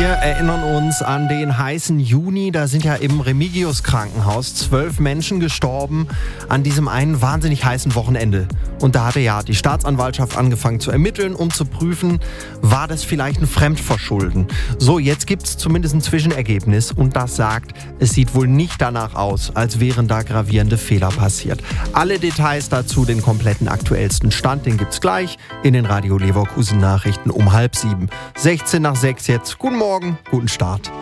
erinnern uns an den heißen Juni. Da sind ja im Remigius-Krankenhaus 12 Menschen gestorben an diesem einen wahnsinnig heißen Wochenende. Und da hatte ja die Staatsanwaltschaft angefangen zu ermitteln, um zu prüfen, war das vielleicht ein Fremdverschulden. So, jetzt gibt es zumindest ein Zwischenergebnis und das sagt, es sieht wohl nicht danach aus, als wären da gravierende Fehler passiert. Alle Details dazu, den kompletten aktuellsten Stand, den gibt's gleich in den Radio Leverkusen Nachrichten um 6:30. 16 nach 6 jetzt. Guten Morgen, guten Start.